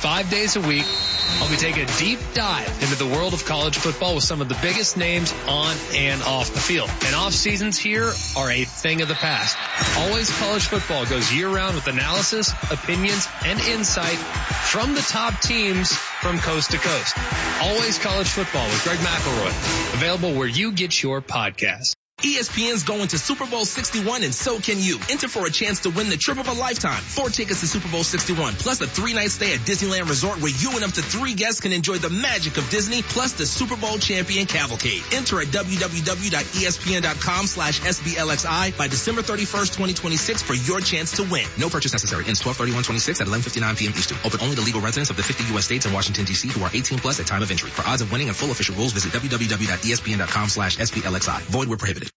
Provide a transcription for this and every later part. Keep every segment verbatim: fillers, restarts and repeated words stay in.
five days a week, I'll be taking a deep dive into the world of college football with some of the biggest names on and off the field. And off seasons here are a thing of the past. Always College Football goes year round with analysis, opinions, and insight from the top teams from coast to coast. Always College Football with Greg McElroy. Available where you get your podcast. E S P N's going to Super Bowl sixty-one, and so can you. Enter for a chance to win the trip of a lifetime. Four tickets to Super Bowl sixty-one, plus a three-night stay at Disneyland Resort where you and up to three guests can enjoy the magic of Disney, plus the Super Bowl champion cavalcade. Enter at www.espn.com slash SBLXI by December thirty-first, twenty twenty-six for your chance to win. No purchase necessary. Ends twelve thirty-one twenty-six at eleven fifty-nine p.m. Eastern. Open only to legal residents of the fifty U S states and Washington, D C who are eighteen plus at time of entry. For odds of winning and full official rules, visit www.espn.com slash SBLXI. Void where prohibited.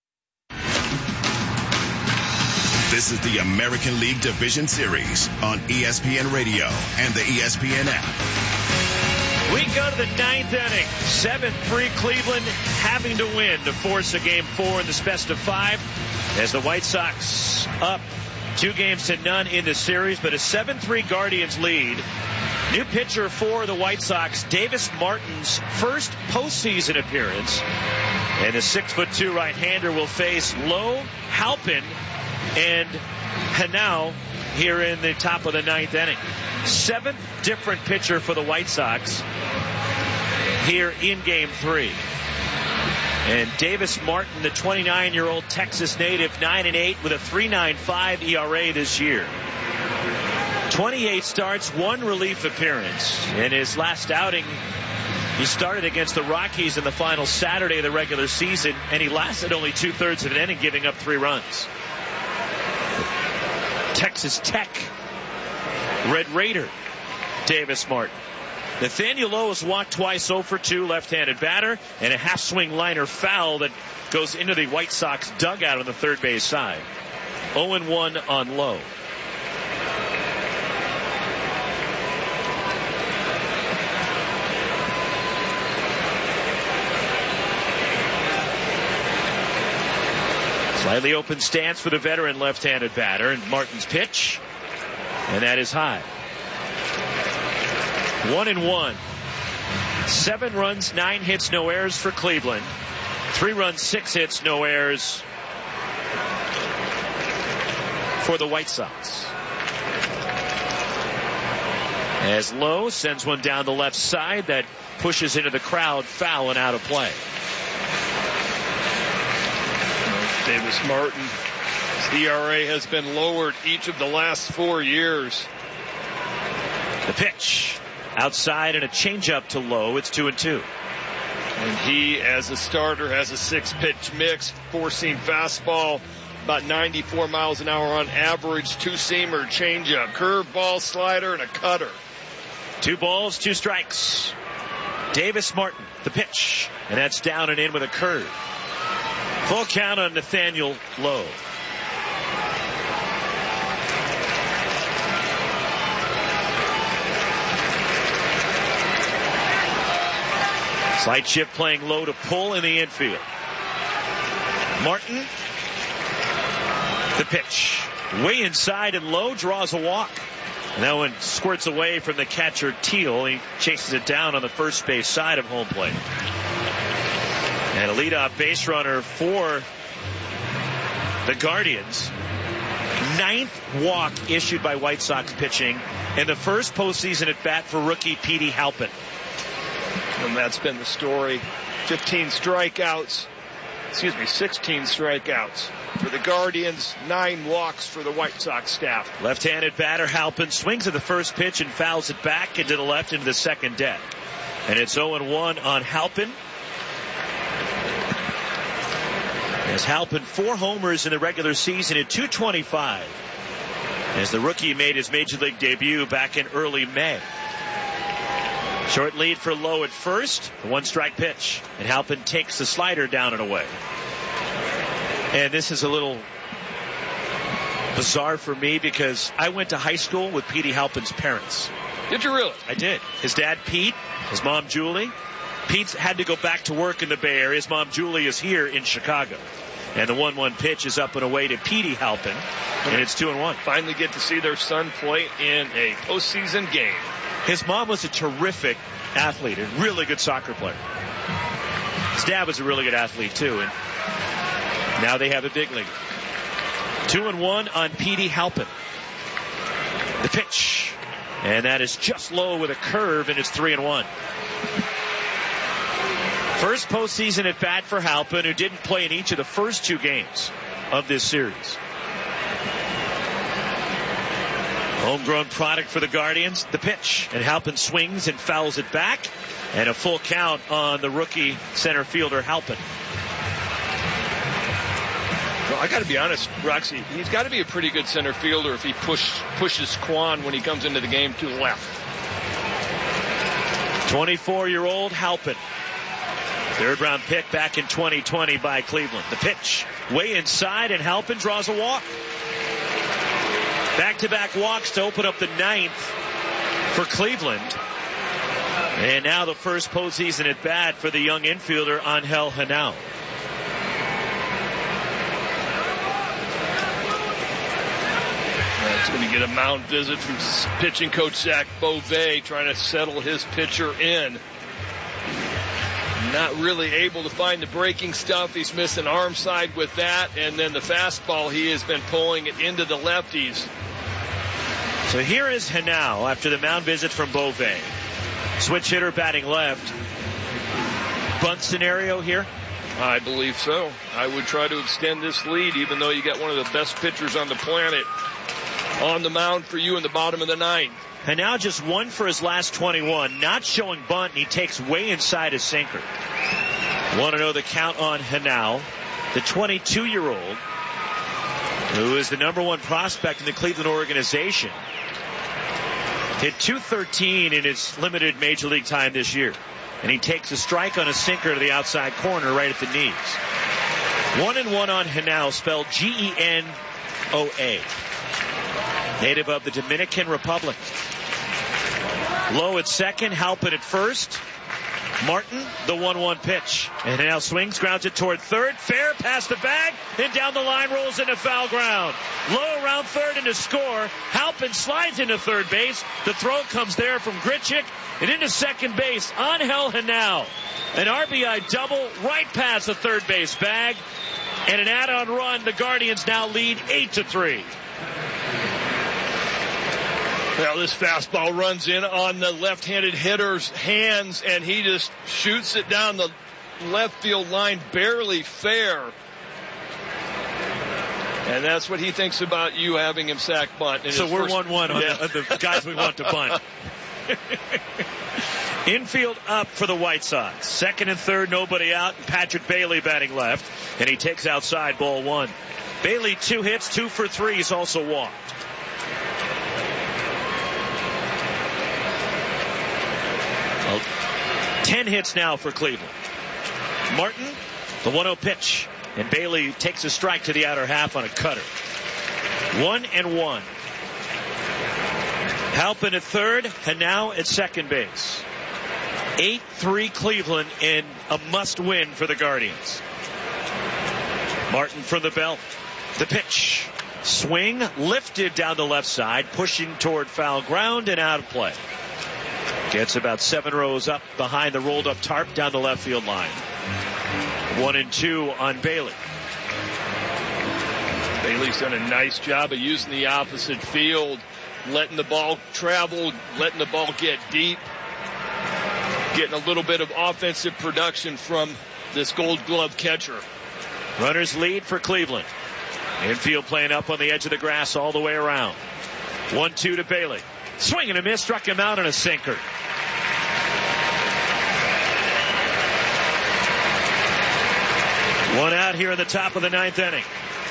This is the American League Division Series on E S P N Radio and the E S P N app. We go to the ninth inning. seven three Cleveland having to win to force a game four in this best of five as the White Sox up two games to none in the series, but a seven three Guardians lead. New pitcher for the White Sox, Davis Martin's first postseason appearance. And the six foot two right-hander will face Lowe, Halpin, and Hanau here in the top of the ninth inning. Seventh different pitcher for the White Sox here in game three. And Davis Martin, the twenty-nine-year-old Texas native, nine and eight with a three point nine five E R A this year. twenty-eight starts, one relief appearance. In his last outing, he started against the Rockies in the final Saturday of the regular season, and he lasted only two-thirds of an inning, giving up three runs. Texas Tech Red Raider, Davis Martin. Nathaniel Lowe has walked twice, oh for two, left-handed batter, and a half-swing liner foul that goes into the White Sox dugout on the third base side. oh and one on Lowe. Slightly open stance for the veteran left-handed batter, and Martin's pitch, and that is high. One and one. Seven runs, nine hits, no errors for Cleveland. Three runs, six hits, no errors for the White Sox. As Lowe sends one down the left side that pushes into the crowd, foul and out of play. Davis Martin's E R A has been lowered each of the last four years. The pitch outside and a changeup to Lowe. It's two and two. And he, as a starter, has a six-pitch mix, four-seam fastball, about ninety-four miles an hour on average, two-seamer, changeup, curveball, slider, and a cutter. Two balls, two strikes. Davis Martin, the pitch, and that's down and in with a curve. Full count on Nathaniel Lowe. Slight shift playing Lowe to pull in the infield. Martin, the pitch. Way inside, and Lowe draws a walk. And that one squirts away from the catcher, Teal. He chases it down on the first base side of home plate. And a leadoff base runner for the Guardians. Ninth walk issued by White Sox pitching, and the first postseason at bat for rookie Petey Halpin. And that's been the story. fifteen strikeouts. Excuse me, sixteen strikeouts for the Guardians. Nine walks for the White Sox staff. Left-handed batter Halpin swings at the first pitch and fouls it back into the left into the second deck. And it's oh and one on Halpin. As Halpin, four homers in the regular season at two twenty-five. As the rookie made his major league debut back in early May. Short lead for Lowe at first. A one-strike pitch. And Halpin takes the slider down and away. And this is a little bizarre for me because I went to high school with Petey Halpin's parents. Did you really? I did. His dad, Pete. His mom, Julie. Pete's had to go back to work in the Bay Area. His mom, Julie, is here in Chicago. And the one one pitch is up and away to Petey Halpin. And it's two and one. Finally get to see their son play in a postseason game. His mom was a terrific athlete, a really good soccer player. His dad was a really good athlete, too. And now they have a big league. Two and one on Petey Halpin. The pitch. And that is just low with a curve, and it's three and one. First postseason at bat for Halpin, who didn't play in each of the first two games of this series. Homegrown product for the Guardians. The pitch. And Halpin swings and fouls it back. And a full count on the rookie center fielder, Halpin. Well, I got to be honest, Roxy, he's got to be a pretty good center fielder if he push, pushes Quan when he comes into the game to the left. twenty-four-year-old Halpin. Third round pick back in twenty twenty by Cleveland. The pitch way inside, and Halpin draws a walk. Back-to-back walks to open up the ninth for Cleveland. And now the first postseason at bat for the young infielder, Angel Henao. It's going to get a mound visit from pitching coach Zach Beauvais, trying to settle his pitcher in. Not really able to find the breaking stuff. He's missing arm side with that. And then the fastball, he has been pulling it into the lefties. So here is Henao after the mound visit from Beauvais. Switch hitter batting left. Bunt scenario here? I believe so. I would try to extend this lead, even though you got one of the best pitchers on the planet on the mound for you in the bottom of the ninth. And now just one for his last twenty-one. Not showing bunt, and he takes way inside his sinker. Want to know the count on Henao, the twenty-two-year-old, who is the number one prospect in the Cleveland organization. Hit two thirteen in his limited major league time this year. And he takes a strike on a sinker to the outside corner right at the knees. One and one on Henao, spelled G E N O A. Native of the Dominican Republic. Low at second, Halpin at first. Martin, the one one pitch. And now swings, grounds it toward third. Fair, past the bag, and down the line, rolls into foul ground. Low around third and to score. Halpin slides into third base. The throw comes there from Grichuk. And into second base, Angel Henao. An R B I double right past the third base bag. And an add-on run. The Guardians now lead eight to three. Well, this fastball runs in on the left-handed hitter's hands, and he just shoots it down the left field line, barely fair. And that's what he thinks about you having him sack bunt. So we're first... one one on, yeah. the, on the guys we want to bunt. Infield up for the White Sox. Second and third, nobody out. Patrick Bailey batting left, and he takes outside, ball one. Bailey, two hits, two for three. He's also walked. Well, ten hits now for Cleveland. Martin, the one oh pitch, and Bailey takes a strike to the outer half on a cutter. One and one. Halpin at third, Henao at second base. eight three Cleveland in a must-win for the Guardians. Martin from the belt. The pitch. Swing, lifted down the left side, pushing toward foul ground and out of play. Gets about seven rows up behind the rolled-up tarp down the left field line. One and two on Bailey. Bailey's done a nice job of using the opposite field, letting the ball travel, letting the ball get deep, getting a little bit of offensive production from this Gold Glove catcher. Runners lead for Cleveland. Infield playing up on the edge of the grass all the way around. one two to Bailey. Swing and a miss, struck him out on a sinker. One out here in the top of the ninth inning.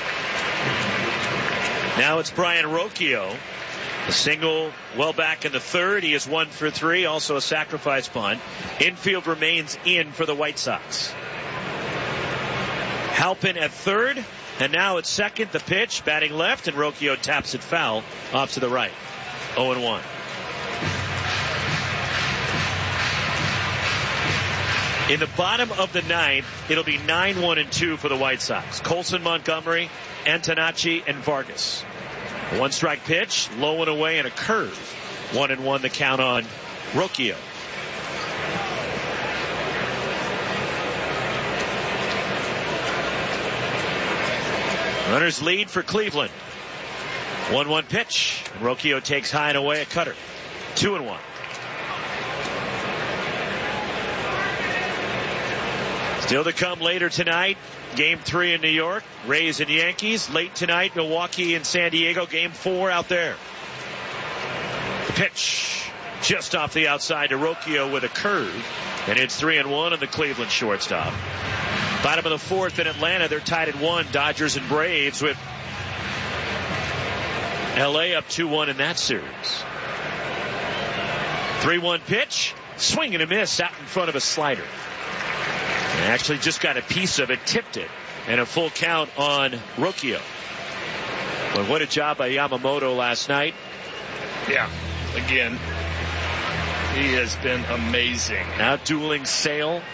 Now it's Brian Rocchio. A single well back in the third. He is one for three. Also a sacrifice bunt. Infield remains in for the White Sox. Halpin at third. And now at second, the pitch. Batting left, and Rocchio taps it foul off to the right. oh and one. In the bottom of the ninth, it'll be nine one and two for the White Sox. Colson, Montgomery, Antonacci, and Vargas. A one-strike pitch, low and away, and a curve. One and one the count on Rocchio. Runners lead for Cleveland. one one pitch. Rocchio takes high and away a cutter. two and one. Still to come later tonight. Game three in New York. Rays and Yankees. Late tonight, Milwaukee and San Diego. Game four out there. The pitch just off the outside to Rocchio with a curve. And it's three and one on the Cleveland shortstop. Bottom of the fourth in Atlanta. They're tied at one. Dodgers and Braves with L A up two one in that series. three one pitch. Swing and a miss out in front of a slider. And actually just got a piece of it, tipped it, and a full count on Rocchio. But what a job by Yamamoto last night. Yeah, again, he has been amazing. Out dueling Sale.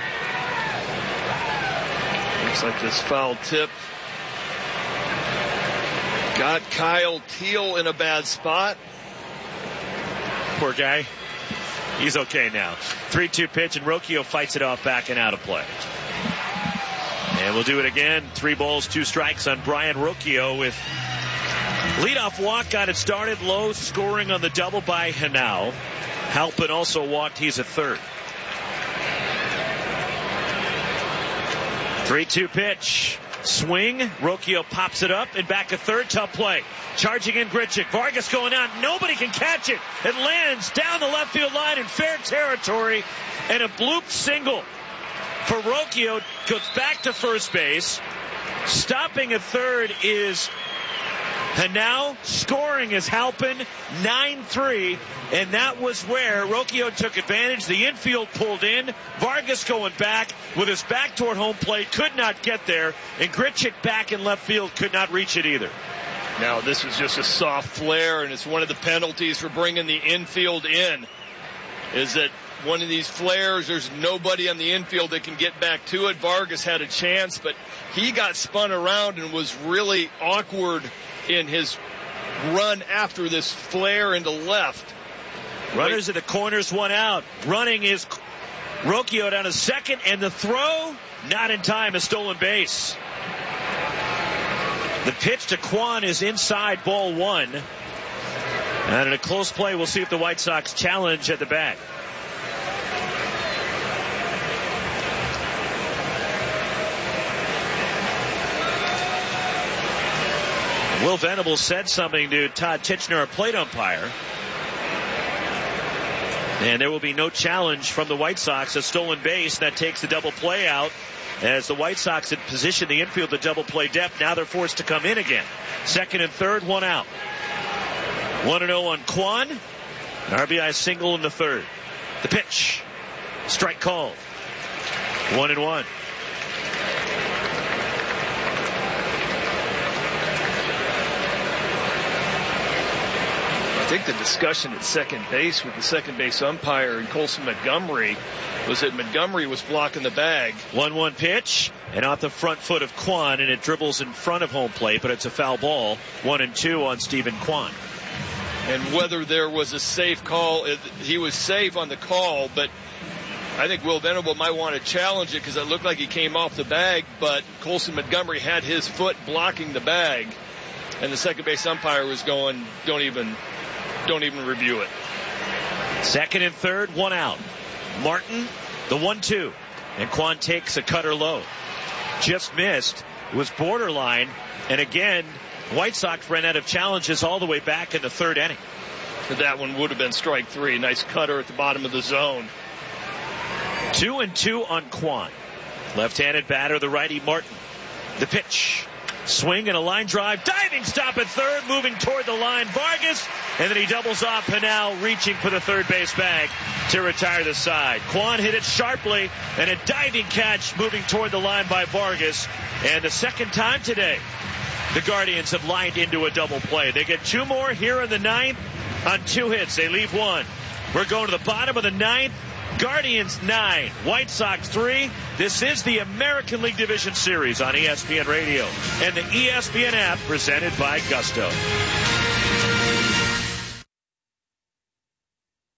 Looks like this foul tip got Kyle Teel in a bad spot. Poor guy. He's okay now. three two pitch, and Rocchio fights it off back and out of play. And we'll do it again. Three balls, two strikes on Brian Rocchio with leadoff walk. Got it started low, scoring on the double by Hanau. Halpin also walked. He's a third. three two pitch. Swing. Rocchio pops it up and back a third. Tough play. Charging in Grichuk. Vargas going out. Nobody can catch it. It lands down the left field line in fair territory. And a bloop single for Rocchio. Goes back to first base. Stopping at third is Hanau. Scoring is Halpin. nine three. And that was where Rocchio took advantage. The infield pulled in. Vargas going back with his back toward home plate. Could not get there. And Grichuk back in left field could not reach it either. Now, this was just a soft flare, and it's one of the penalties for bringing the infield in, is that one of these flares, there's nobody on the infield that can get back to it. Vargas had a chance, but he got spun around and was really awkward in his run after this flare into left. Runners at the corners, one out. Running is Rocchio down to second, and the throw, not in time, a stolen base. The pitch to Kwan is inside, ball one. And in a close play, we'll see if the White Sox challenge at the bat. Will Venables said something to Todd Tichenor, a plate umpire. And there will be no challenge from the White Sox. A stolen base that takes the double play out. As the White Sox had positioned the infield to double play depth, now they're forced to come in again. Second and third, one out. one and oh on Kwan. An R B I single in the third. The pitch. Strike called. One and one. I think the discussion at second base with the second base umpire and Colson Montgomery was that Montgomery was blocking the bag. one one pitch, and off the front foot of Kwan, and it dribbles in front of home plate, but it's a foul ball. One and two on Stephen Kwan. And whether there was a safe call, he was safe on the call, but I think Will Venable might want to challenge it because it looked like he came off the bag, but Colson Montgomery had his foot blocking the bag, and the second base umpire was going, don't even, don't even review it. Second and third, one out. Martin, the one two, and Kwan takes a cutter low. Just missed. It was borderline, and again, White Sox ran out of challenges all the way back in the third inning. That one would have been strike three. Nice cutter at the bottom of the zone. Two and two on Kwan. Left-handed batter, the righty Martin. The pitch. Swing and a line drive. Diving stop at third. Moving toward the line. Vargas. And then he doubles off Hanau, reaching for the third base bag to retire the side. Kwan hit it sharply. And a diving catch moving toward the line by Vargas. And the second time today, the Guardians have lined into a double play. They get two more here in the ninth on two hits. They leave one. We're going to the bottom of the ninth. Guardians nine, White Sox three. This is the American League Division Series on E S P N Radio and the E S P N app presented by Gusto.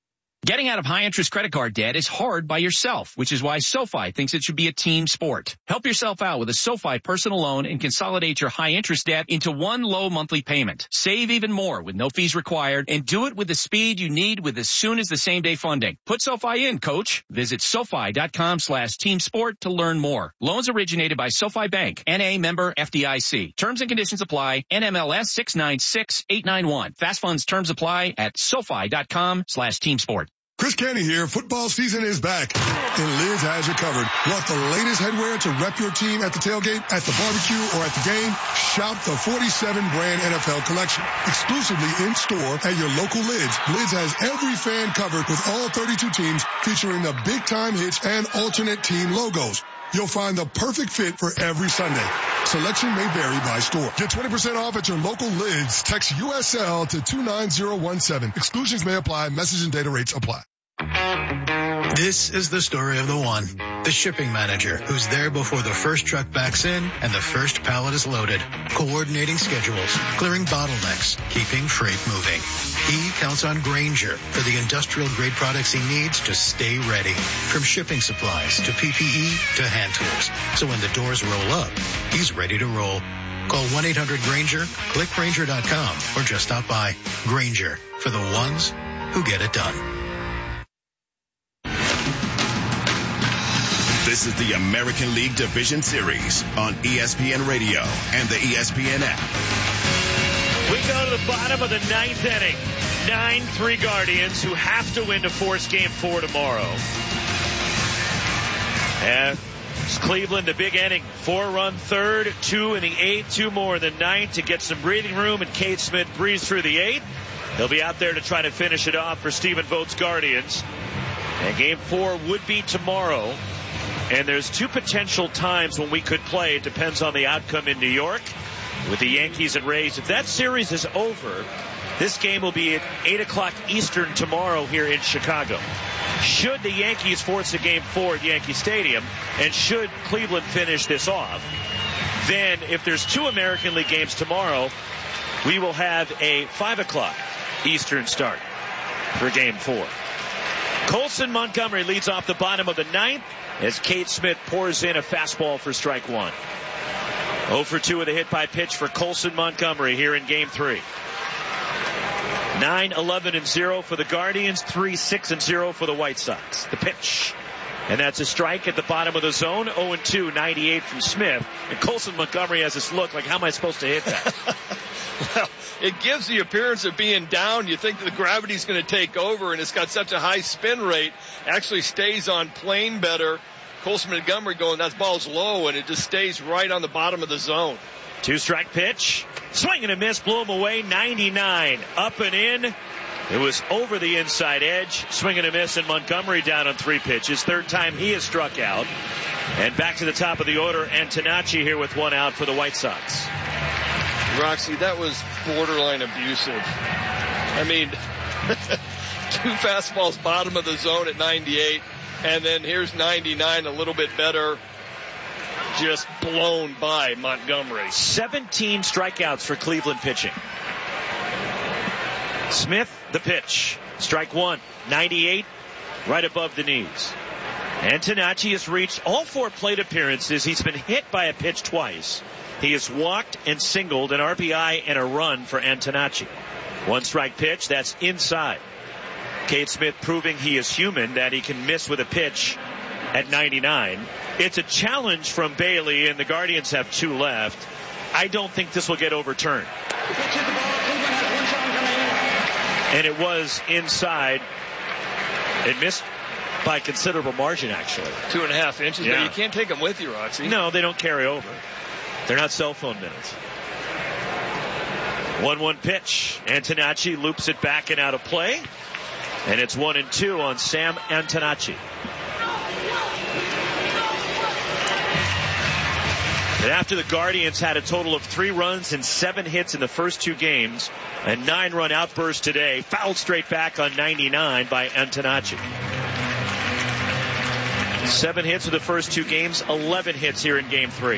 Getting out of high-interest credit card debt is hard by yourself, which is why SoFi thinks it should be a team sport. Help yourself out with a SoFi personal loan and consolidate your high-interest debt into one low monthly payment. Save even more with no fees required, and do it with the speed you need with as soon as the same-day funding. Put SoFi in, coach. Visit SoFi.com slash team sport to learn more. Loans originated by SoFi Bank, N A member F D I C. Terms and conditions apply. N M L S six nine six eight nine one. Fast funds terms apply at SoFi.com slash team sport. Chris Canty here. Football season is back, and Lids has you covered. Want the latest headwear to rep your team at the tailgate, at the barbecue, or at the game? Shop the forty-seven brand N F L collection, exclusively in store at your local Lids. Lids has every fan covered with all thirty-two teams, featuring the big time hits and alternate team logos. You'll find the perfect fit for every Sunday. Selection may vary by store. Get twenty percent off at your local Lids. Text U S L to two nine zero one seven. Exclusions may apply. Message and data rates apply. This is the story of the one, the shipping manager, who's there before the first truck backs in and the first pallet is loaded, coordinating schedules, clearing bottlenecks, keeping freight moving. He counts on Grainger for the industrial-grade products he needs to stay ready, from shipping supplies to P P E to hand tools. So when the doors roll up, he's ready to roll. Call one eight hundred Grainger, click Grainger dot com, or just stop by. Grainger, for the ones who get it done. This is the American League Division Series on E S P N Radio and the E S P N app. We go to the bottom of the ninth inning. nine three Guardians, who have to win to force game four tomorrow. And it's Cleveland, a big inning. Four-run third, two in the eighth, two more in the ninth to get some breathing room, and Cade Smith breathes through the eighth. He'll be out there to try to finish it off for Stephen Vogt's Guardians. And game four would be tomorrow. And there's two potential times when we could play. It depends on the outcome in New York with the Yankees and Rays. If that series is over, this game will be at eight o'clock Eastern tomorrow here in Chicago. Should the Yankees force a game four at Yankee Stadium, and should Cleveland finish this off, then if there's two American League games tomorrow, we will have a five o'clock Eastern start for game four. Colson Montgomery leads off the bottom of the ninth as Cade Smith pours in a fastball for strike one. oh for two with a hit by pitch for Colson Montgomery here in game three. nine eleven and zero for the Guardians, three six and zero for the White Sox. The pitch. And that's a strike at the bottom of the zone. oh and two, ninety-eight from Smith. And Colson Montgomery has this look like, how am I supposed to hit that? Well, it gives the appearance of being down. You think that the gravity's going to take over, and it's got such a high spin rate. Actually stays on plane better. Colson Montgomery going, that ball's low, and it just stays right on the bottom of the zone. Two-strike pitch. Swing and a miss. Blew him away. ninety-nine. Up and in. It was over the inside edge. Swing and a miss, and Montgomery down on three pitches. Third time he has struck out. And back to the top of the order, Antonacci here with one out for the White Sox. Roxy, that was borderline abusive. I mean, two fastballs bottom of the zone at ninety-eight, and then here's ninety-nine, a little bit better, just blown by Montgomery. seventeen strikeouts for Cleveland pitching. Smith, the pitch. Strike one, ninety-eight, right above the knees. Antonacci has reached all four plate appearances. He's been hit by a pitch twice. He has walked and singled, an R B I and a run for Antonacci. One strike pitch, that's inside. Cade Smith proving he is human, that he can miss with a pitch at ninety-nine. It's a challenge from Bailey, and the Guardians have two left. I don't think this will get overturned. And it was inside. It missed by considerable margin, actually. Two and a half inches, yeah. But you can't take them with you, Roxy. No, they don't carry over. They're not cell phone minutes. one one pitch. Antonacci loops it back and out of play. And it's one and two on Sam Antonacci. And after the Guardians had a total of three runs and seven hits in the first two games, a nine-run outburst today, fouled straight back on ninety-nine by Antonacci. Seven hits in the first two games, eleven hits here in game three.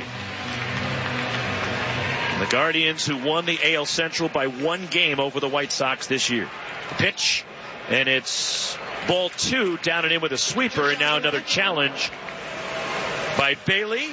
The Guardians, who won the A L Central by one game over the White Sox this year. The pitch, and it's Ball two, down and in with a sweeper, and now another challenge by Bailey.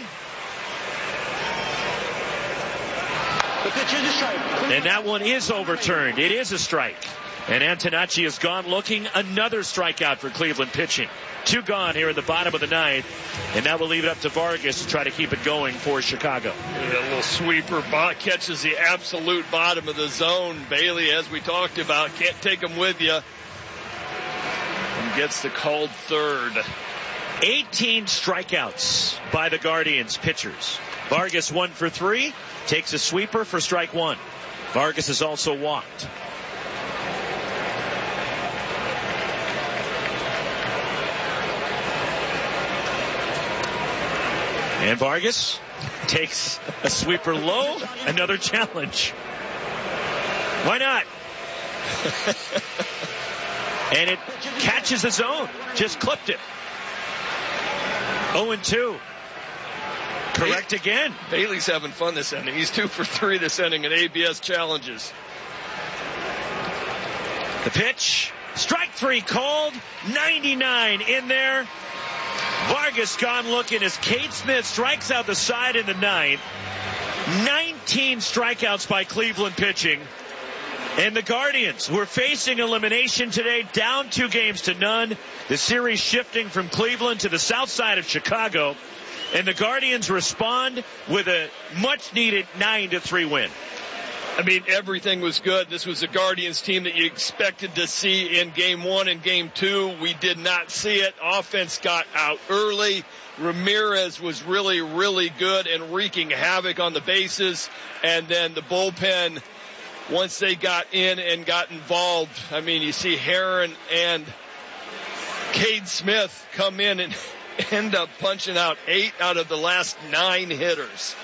The pitch is a strike. And that one is overturned. It is a strike. And Antonacci has gone looking. Another strikeout for Cleveland pitching. Two gone here in the bottom of the ninth. And that will leave it up to Vargas to try to keep it going for Chicago. Yeah, a little sweeper catches the absolute bottom of the zone. Bailey, as we talked about, can't take him with you. And gets the called third. eighteen strikeouts by the Guardians pitchers. Vargas one for three. Takes a sweeper for strike one. Vargas has also walked. And Vargas takes a sweeper low. Another challenge. Why not? And it catches the zone. Just clipped it. oh and two. Correct again. Bailey's having fun this inning. He's two for three this inning in A B S challenges. The pitch. Strike three called. ninety-nine in there. Vargas gone looking as Cade Smith strikes out the side in the ninth. nineteen strikeouts by Cleveland pitching. And the Guardians were facing elimination today, down two games to none. The series shifting from Cleveland to the south side of Chicago. And the Guardians respond with a much-needed nine to three win. I mean, everything was good. This was a Guardians team that you expected to see in game one and game two. We did not see it. Offense got out early. Ramirez was really, really good and wreaking havoc on the bases. And then the bullpen, once they got in and got involved, I mean, you see Heron and Cade Smith come in and end up punching out eight out of the last nine hitters.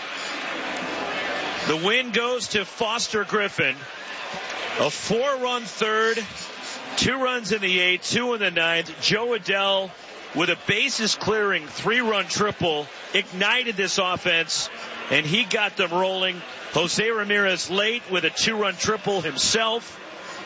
The win goes to Foster Griffin. A four-run third, two runs in the eighth, two in the ninth. Joe Adell with a bases-clearing three-run triple ignited this offense, and he got them rolling. Jose Ramirez late with a two-run triple himself.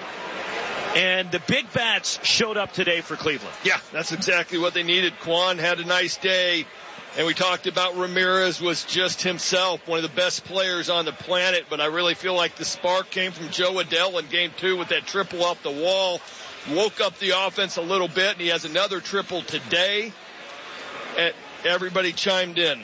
And the big bats showed up today for Cleveland. Yeah, that's exactly what they needed. Quan had a nice day. And we talked about Ramirez was just himself, one of the best players on the planet. But I really feel like the spark came from Joe Adell in game two with that triple off the wall. Woke up the offense a little bit, and he has another triple today. And everybody chimed in.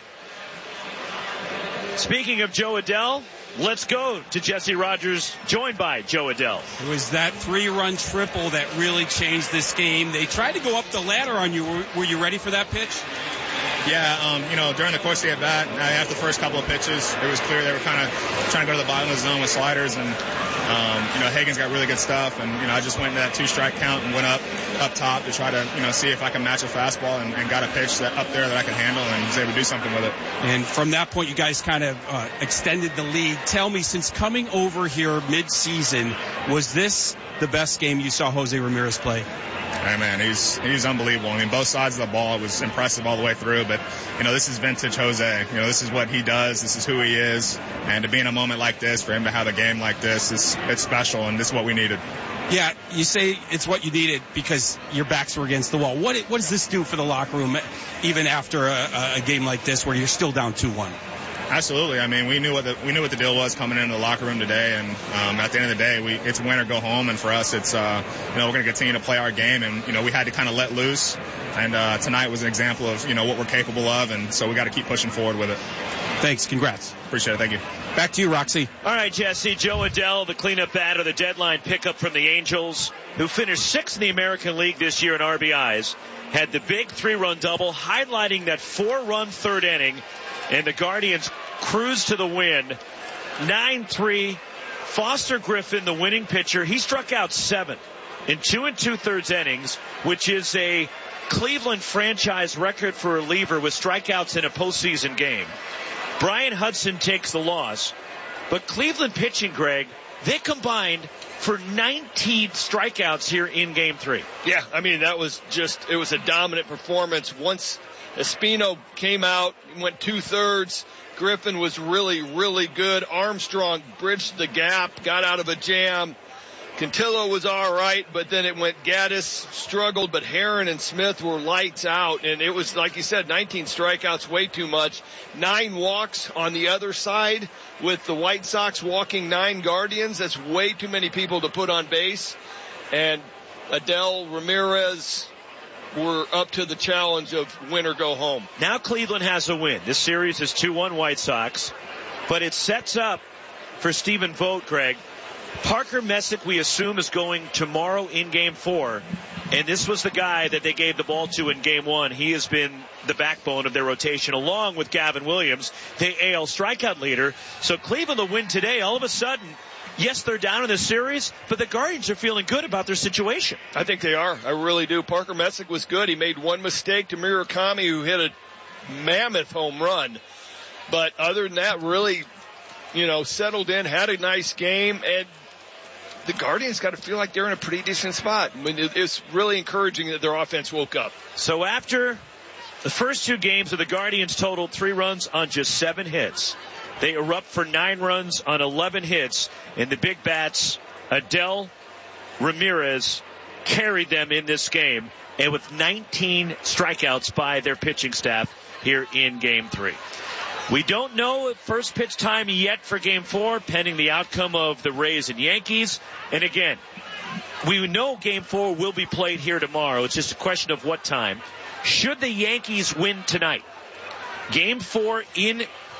Speaking of Joe Adell, let's go to Jesse Rogers, joined by Joe Adell. It was that three-run triple that really changed this game. They tried to go up the ladder on you. Were, were you ready for that pitch? Yeah, um, you know, during the course of the at-bat, after the first couple of pitches, it was clear they were kind of trying to go to the bottom of the zone with sliders, and, um, you know, Hagen's got really good stuff, and, you know, I just went into that two-strike count and went up up top to try to, you know, see if I can match a fastball, and, and got a pitch that up there that I could handle and was able to do something with it. And from that point, you guys kind of uh, extended the lead. Tell me, since coming over here mid-season, was this the best game you saw Jose Ramirez play? Hey, man, he's he's unbelievable. I mean, both sides of the ball, it was impressive all the way through. But, you know, this is vintage Jose. You know, this is what he does. This is who he is. And to be in a moment like this, for him to have a game like this, is it's special, and this is what we needed. Yeah, you say it's what you needed because your backs were against the wall. What what does this do for the locker room, even after a, a game like this where you're still down two one? Absolutely. I mean, we knew what the we knew what the deal was coming into the locker room today, and um, at the end of the day, we it's win or go home. And for us, it's uh, you know we're going to continue to play our game, and you know we had to kind of let loose. And uh, tonight was an example of you know what we're capable of, and so we got to keep pushing forward with it. Thanks. Congrats. Appreciate it. Thank you. Back to you, Roxy. All right, Jesse. Joe Adell, the cleanup batter, the deadline pickup from the Angels, who finished sixth in the American League this year in R B Is, had the big three-run double, highlighting that four-run third inning, and the Guardians cruised to the win. nine three. Foster Griffin, the winning pitcher, he struck out seven in two and two-thirds innings, which is a Cleveland franchise record for a reliever with strikeouts in a postseason game. Brian Hudson takes the loss. But Cleveland pitching, Greg, they combined for nineteen strikeouts here in game three. Yeah, I mean, that was just, it was a dominant performance. Once Espino came out, went two-thirds, Griffin was really, really good. Armstrong bridged the gap, got out of a jam. Cantillo was all right, but then it went Gaddis struggled, but Heron and Smith were lights out. And it was, like you said, nineteen strikeouts, way too much. Nine walks on the other side with the White Sox walking nine Guardians. That's way too many people to put on base. And Adell, Ramirez were up to the challenge of win or go home. Now Cleveland has a win. This series is two one White Sox, but it sets up for Stephen Vogt, Greg. Parker Messick, we assume, is going tomorrow in game four. And this was the guy that they gave the ball to in game one. He has been the backbone of their rotation, along with Gavin Williams, the A L strikeout leader. So Cleveland will win today. All of a sudden, yes, they're down in the series, but the Guardians are feeling good about their situation. I think they are. I really do. Parker Messick was good. He made one mistake to Murakami, who hit a mammoth home run. But other than that, really, you know, settled in, had a nice game, and the Guardians got to feel like they're in a pretty decent spot. I mean, it's really encouraging that their offense woke up. So after the first two games of the Guardians totaled three runs on just seven hits, they erupt for nine runs on eleven hits, and the big bats, Adell, Ramirez, carried them in this game, and with nineteen strikeouts by their pitching staff here in game three. We don't know first pitch time yet for game four, pending the outcome of the Rays and Yankees. And again, we know game four will be played here tomorrow. It's just a question of what time. Should the Yankees win tonight, game four in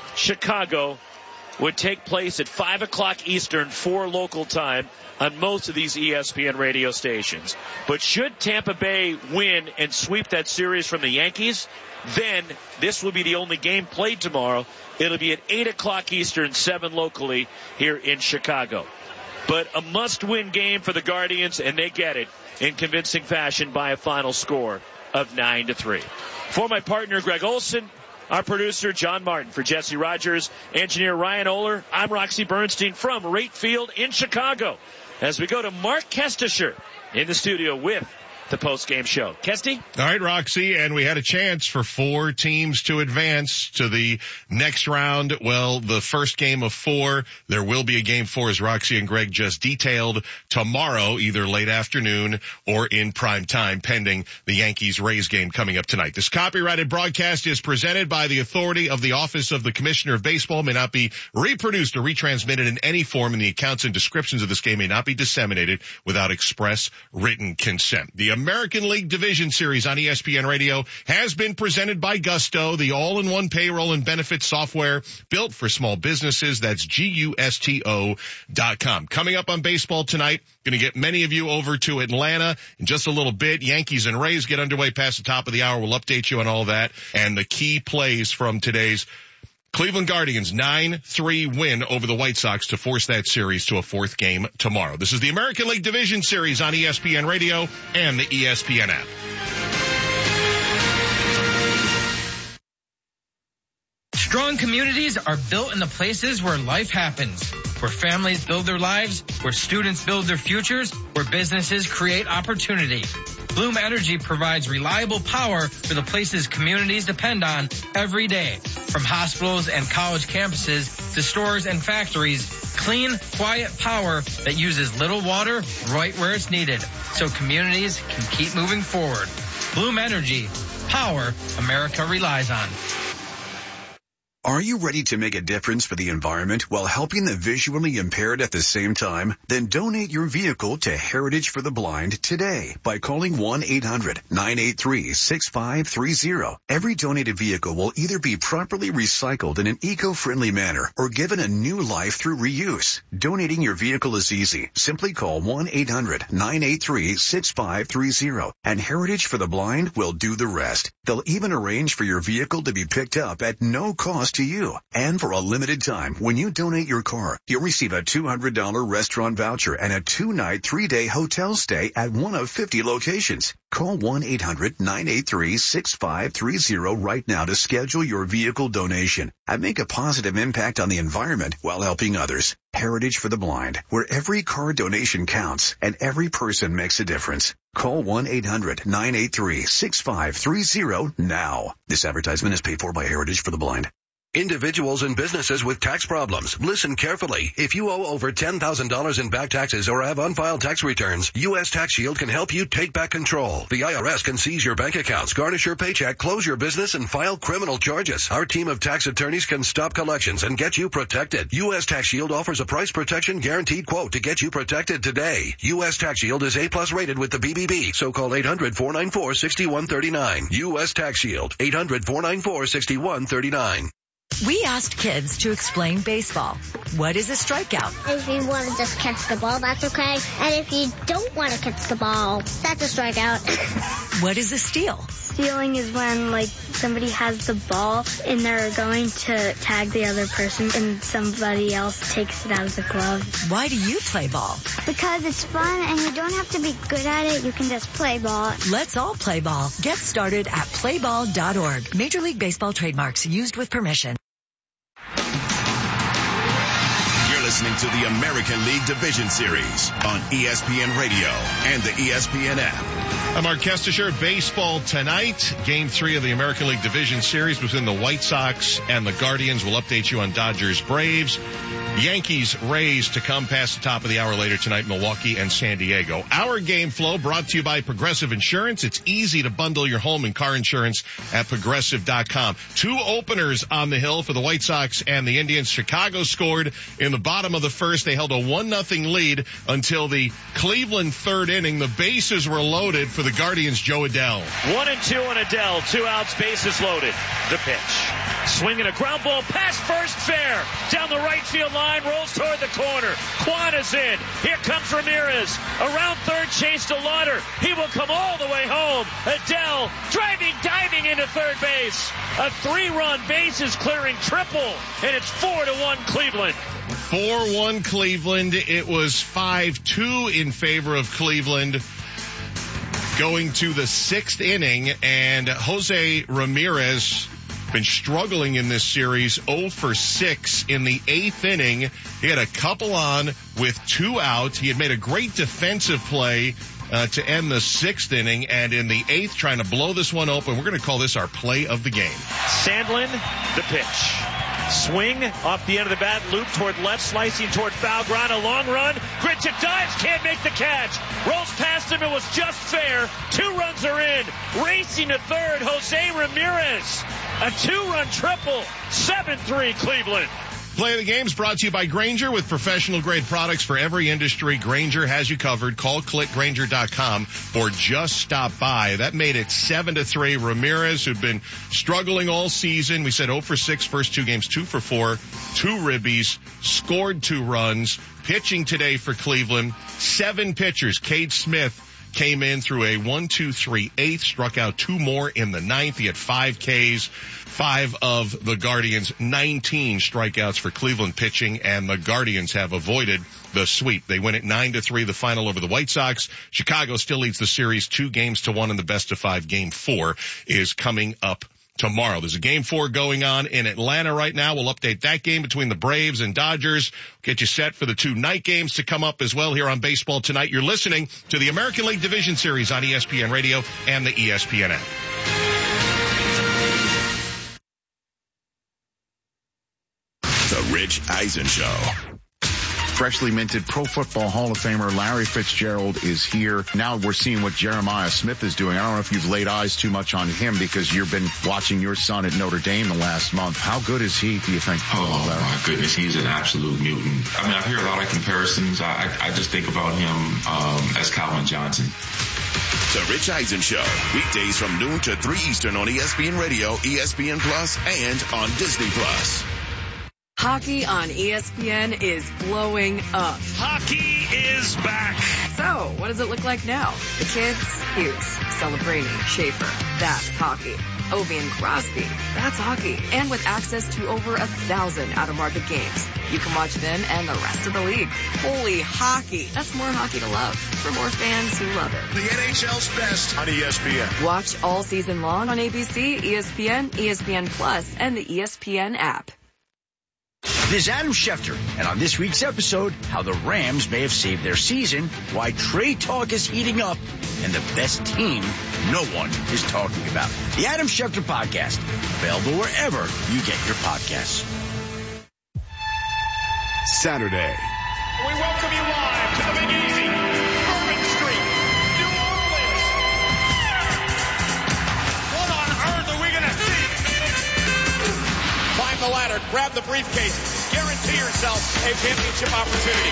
Chicago would take place at five o'clock Eastern, four local time, on most of these E S P N radio stations. But should Tampa Bay win and sweep that series from the Yankees, then this will be the only game played tomorrow. It'll be at eight o'clock Eastern, seven locally here in Chicago. But a must-win game for the Guardians, and they get it in convincing fashion by a final score of nine to three. For my partner, Greg Olson, our producer, John Martin, for Jesse Rogers, engineer Ryan Oler, I'm Roxy Bernstein from Rate Field in Chicago. As we go to Mark Kestisher in the studio with the post-game show. Kesty? All right, Roxy, and we had a chance for four teams to advance to the next round. Well, the first game of four, there will be a game four, as Roxy and Greg just detailed, tomorrow, either late afternoon or in prime time, pending the Yankees-Rays game coming up tonight. This copyrighted broadcast is presented by the authority of the Office of the Commissioner of Baseball, may not be reproduced or retransmitted in any form, and the accounts and descriptions of this game may not be disseminated without express written consent. The American League Division Series on E S P N Radio has been presented by Gusto, the all-in-one payroll and benefits software built for small businesses. That's G U S T O dot com. Coming up on baseball tonight, going to get many of you over to Atlanta in just a little bit. Yankees and Rays get underway past the top of the hour. We'll update you on all that and the key plays from today's Cleveland Guardians nine three win over the White Sox to force that series to a fourth game tomorrow. This is the American League Division Series on E S P N Radio and the E S P N app. Strong communities are built in the places where life happens, where families build their lives, where students build their futures, where businesses create opportunity. Bloom Energy provides reliable power for the places communities depend on every day. From hospitals and college campuses to stores and factories, clean, quiet power that uses little water right where it's needed so communities can keep moving forward. Bloom Energy, power America relies on. Are you ready to make a difference for the environment while helping the visually impaired at the same time? Then donate your vehicle to Heritage for the Blind today by calling one eight hundred nine eight three six five three zero. Every donated vehicle will either be properly recycled in an eco-friendly manner or given a new life through reuse. Donating your vehicle is easy. Simply call one eight hundred nine eight three six five three zero and Heritage for the Blind will do the rest. They'll even arrange for your vehicle to be picked up at no cost to you. And for a limited time, when you donate your car, you'll receive a two hundred dollars restaurant voucher and a two-night, three-day hotel stay at one of fifty locations. Call one eight hundred nine eight three six five three zero right now to schedule your vehicle donation and make a positive impact on the environment while helping others. Heritage for the Blind, where every car donation counts and every person makes a difference. Call one eight hundred nine eight three six five three zero now. This advertisement is paid for by Heritage for the Blind. Individuals and businesses with tax problems, listen carefully. If you owe over ten thousand dollars in back taxes or have unfiled tax returns, U S Tax Shield can help you take back control. The I R S can seize your bank accounts, garnish your paycheck, close your business, and file criminal charges. Our team of tax attorneys can stop collections and get you protected. U S Tax Shield offers a price protection guaranteed quote to get you protected today. U S Tax Shield is A plus rated with the B B B, so call eight hundred, four nine four, six one three nine. U S Tax Shield, eight hundred, four nine four, six one three nine. We asked kids to explain baseball. What is a strikeout? If you want to just catch the ball, that's okay. And if you don't want to catch the ball, that's a strikeout. What is a steal? Stealing is when, like, somebody has the ball and they're going to tag the other person and somebody else takes it out of the glove. Why do you play ball? Because it's fun and you don't have to be good at it. You can just play ball. Let's all play ball. Get started at play ball dot org. Major League Baseball trademarks used with permission. You're listening to the American League Division Series on E S P N Radio and the E S P N app. I'm Mark Kestisher. Baseball tonight. Game three of the American League Division Series between the White Sox and the Guardians. We'll update you on Dodgers Braves. Yankees Rays to come past the top of the hour later tonight, Milwaukee and San Diego. Our game flow brought to you by Progressive Insurance. It's easy to bundle your home and car insurance at progressive dot com. Two openers on the hill for the White Sox and the Indians. Chicago scored in the bottom of the first. They held a one nothing lead until the Cleveland third inning. The bases were loaded for the Guardians' Joe Adell. One and two on Adell. Two outs, bases loaded. The pitch. Swinging a ground ball past first, fair. Down the right field line, rolls toward the corner. Kwan is in. Here comes Ramirez. Around third, chase to Lauder. He will come all the way home. Adell driving, diving into third base. A three-run bases clearing triple, and it's four to one Cleveland. four one Cleveland. It was five two in favor of Cleveland going to the sixth inning, and Jose Ramirez been struggling in this series, oh for six in the eighth inning. He had a couple on with two outs. He had made a great defensive play uh, to end the sixth inning, and in the eighth, trying to blow this one open. We're going to call this our play of the game. Sandlin, the pitch. Swing off the end of the bat, loop toward left, slicing toward foul ground, a long run. Gritchett dives, can't make the catch. Rolls past him, it was just fair. Two runs are in. Racing to third, Jose Ramirez. A two-run triple, seven three Cleveland. Play of the Game is brought to you by Grainger. With professional-grade products for every industry, Grainger has you covered. Call click grainger dot com or just stop by. That made it seven to three. Ramirez, who'd been struggling all season, we said oh for six first two games, two for four, two ribbies, scored two runs. Pitching today for Cleveland, seven pitchers. Cade Smith came in through a one, two, three, eighth, struck out two more in the ninth. He had five Ks. Five of the Guardians, nineteen strikeouts for Cleveland pitching, and the Guardians have avoided the sweep. They win it nine to three, the final over the White Sox. Chicago still leads the series two games to one in the best of five. Game four is coming up tomorrow. There's a game four going on in Atlanta right now. We'll update that game between the Braves and Dodgers. Get you set for the two night games to come up as well here on Baseball Tonight. You're listening to the American League Division Series on E S P N Radio and the E S P N app. The Rich Eisen Show. Freshly minted Pro Football Hall of Famer Larry Fitzgerald is here. Now we're seeing what Jeremiah Smith is doing. I don't know if you've laid eyes too much on him because you've been watching your son at Notre Dame the last month. How good is he, do you think? Oh, Larry? My goodness, he's an absolute mutant. I mean, I hear a lot of comparisons. I, I just think about him um, as Calvin Johnson. The Rich Eisen Show, weekdays from noon to three Eastern on E S P N Radio, E S P N Plus, and on Disney Plus. Hockey on E S P N is blowing up. Hockey is back. So, what does it look like now? The kids? Hughes, Celebrini, Schaefer. That's hockey. Ovi and Crosby. That's hockey. And with access to over a thousand out-of-market games, you can watch them and the rest of the league. Holy hockey. That's more hockey to love for more fans who love it. The N H L's best on E S P N. Watch all season long on A B C, E S P N, E S P N Plus, and the E S P N app. This is Adam Schefter, and on this week's episode, how the Rams may have saved their season, why trade talk is heating up, and the best team no one is talking about. The Adam Schefter Podcast, available wherever you get your podcasts. Saturday. We welcome you live to the Big Easy, Bourbon Street, New Orleans. What on earth are we going to see? Climb the ladder, grab the briefcase, guarantee yourself a championship opportunity.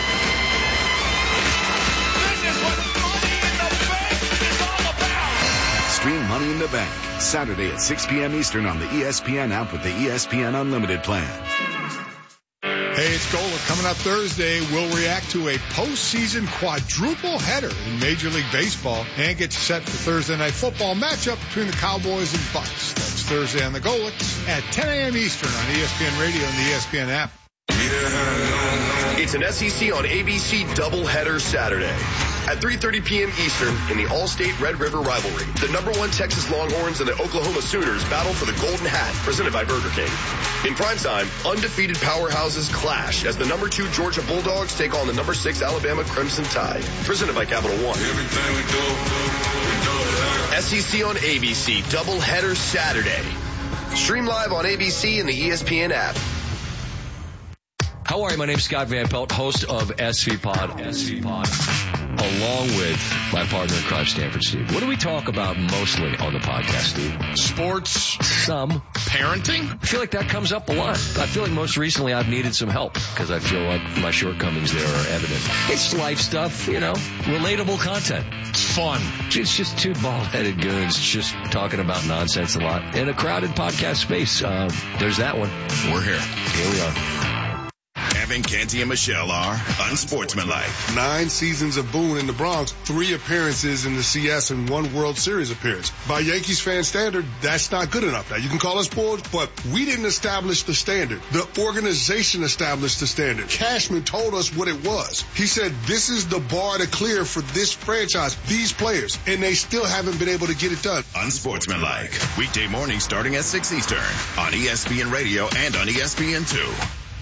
This is what Money in the Bank is all about. Stream Money in the Bank, Saturday at six p.m. Eastern on the E S P N app with the E S P N Unlimited plan. Hey, it's Gola. Coming up Thursday, we'll react to a postseason quadruple header in Major League Baseball and get set for Thursday Night Football matchup between the Cowboys and Bucks. That's Thursday on the Golics at ten a.m. Eastern on E S P N Radio and the E S P N app. It's an S E C on A B C doubleheader Saturday. At three thirty p.m. Eastern in the All-State Red River rivalry, the number one Texas Longhorns and the Oklahoma Sooners battle for the Golden Hat, presented by Burger King. In primetime, undefeated powerhouses clash as the number two Georgia Bulldogs take on the number six Alabama Crimson Tide, presented by Capital One. Everything we do, we do S E C on A B C doubleheader Saturday. Stream live on A B C and the E S P N app. How are you? My name's Scott Van Pelt, host of S V Pod, S V Pod, along with my partner in crime, Stanford Steve. What do we talk about mostly on the podcast, Steve? Sports. Some. Parenting. I feel like that comes up a lot. I feel like most recently I've needed some help because I feel like my shortcomings there are evident. It's life stuff, you know, relatable content. It's fun. It's just two bald-headed goons just talking about nonsense a lot in a crowded podcast space. Uh, there's that one. We're here. Here we are. Evan, Canty, and Michelle are unsportsmanlike. Nine seasons of Boone in the Bronx, three appearances in the C S, and one World Series appearance. By Yankees fan standard, that's not good enough. Now, you can call us spoiled, but we didn't establish the standard. The organization established the standard. Cashman told us what it was. He said, this is the bar to clear for this franchise, these players, and they still haven't been able to get it done. Unsportsmanlike. Weekday morning starting at six Eastern on E S P N Radio and on E S P N two.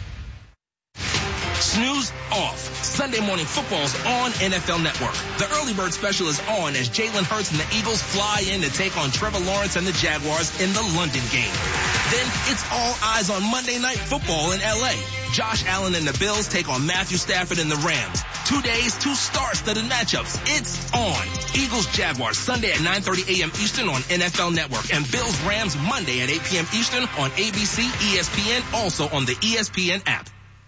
Snooze off. Sunday morning football's on N F L Network. The early bird special is on as Jalen Hurts and the Eagles fly in to take on Trevor Lawrence and the Jaguars in the London game. Then it's all eyes on Monday Night Football in L A. Josh Allen and the Bills take on Matthew Stafford and the Rams. Two days, two stars to the matchups. It's on. Eagles Jaguars Sunday at nine thirty a.m. Eastern on N F L Network, and Bills Rams Monday at eight p.m. Eastern on A B C, E S P N, also on the E S P N app.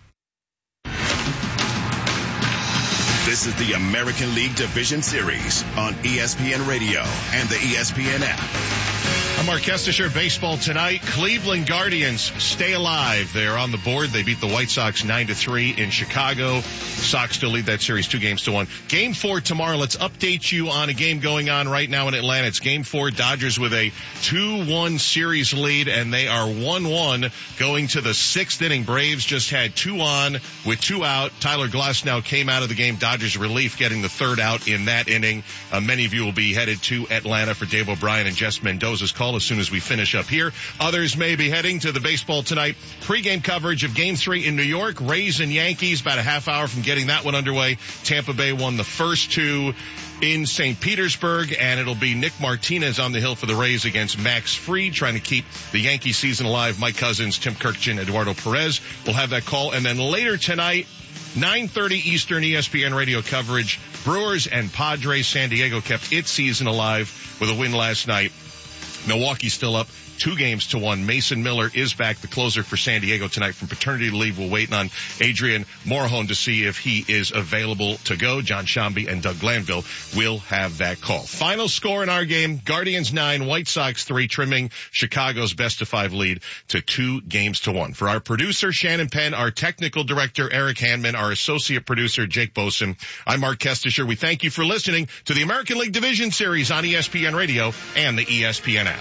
This is the American League Division Series on E S P N Radio and the E S P N app. I'm Mark Kestisher. Baseball tonight. Cleveland Guardians stay alive. They're on the board. They beat the White Sox nine to three in Chicago. Sox still lead that series two games to one. Game four tomorrow. Let's update you on a game going on right now in Atlanta. It's game four. Dodgers with a two one series lead, and they are one one going to the sixth inning. Braves just had two on with two out. Tyler Glasnow came out of the game. Dodgers relief getting the third out in that inning. Uh, many of you will be headed to Atlanta for Dave O'Brien and Jess Mendoza's call as soon as we finish up here. Others may be heading to the Baseball Tonight pregame coverage of Game three in New York. Rays and Yankees, about a half hour from getting that one underway. Tampa Bay won the first two in Saint Petersburg, and it'll be Nick Martinez on the hill for the Rays against Max Fried, trying to keep the Yankee season alive. Mike Cousins, Tim Kirkjian, Eduardo Perez will have that call. And then later tonight, nine thirty Eastern, E S P N radio coverage. Brewers and Padres. San Diego kept its season alive with a win last night. Milwaukee still up two games to one. Mason Miller is back, the closer for San Diego tonight from paternity leave. We're waiting on Adrian Morejon to see if he is available to go. John Shambi and Doug Glanville will have that call. Final score in our game, Guardians nine, White Sox three, trimming Chicago's best of five lead to two games to one. For our producer, Shannon Penn, our technical director, Eric Hanman, our associate producer, Jake Boson, I'm Mark Kestisher. We thank you for listening to the American League Division Series on E S P N Radio and the E S P N app.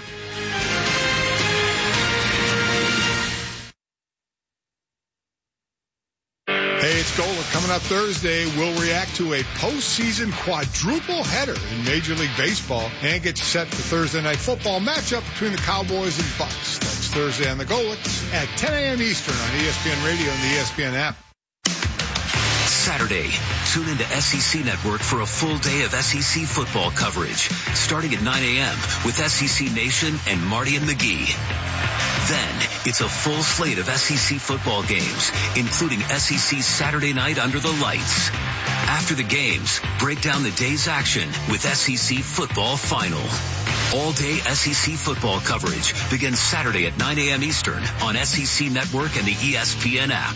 Hey, it's Gola. Coming up Thursday, we'll react to a postseason quadruple header in Major League Baseball and get you set for Thursday Night Football matchup between the Cowboys and Bucks. That's Thursday on the Golics at ten a.m. Eastern on E S P N Radio and the E S P N app. Saturday, tune into S E C Network for a full day of S E C football coverage, starting at nine a.m. with S E C Nation and Marty and McGee. Then, it's a full slate of S E C football games, including S E C Saturday Night Under the Lights. After the games, break down the day's action with S E C Football Final. All-day S E C football coverage begins Saturday at nine a.m. Eastern on S E C Network and the E S P N app.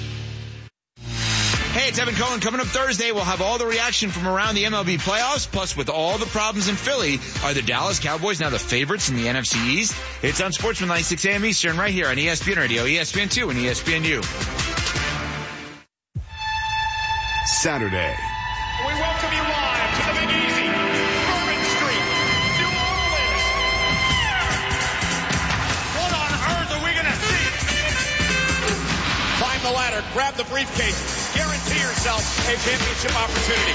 Hey, it's Evan Cohen. Coming up Thursday, we'll have all the reaction from around the M L B playoffs. Plus, with all the problems in Philly, are the Dallas Cowboys now the favorites in the N F C East? It's on Sportsman Night, six a.m. Eastern, right here on E S P N Radio, E S P N two, and E S P N U. Saturday. We welcome you live to the Big Easy, Bourbon Street, New Orleans. What on earth are we going to see? Climb the ladder, grab the briefcase, guarantee yourself a championship opportunity.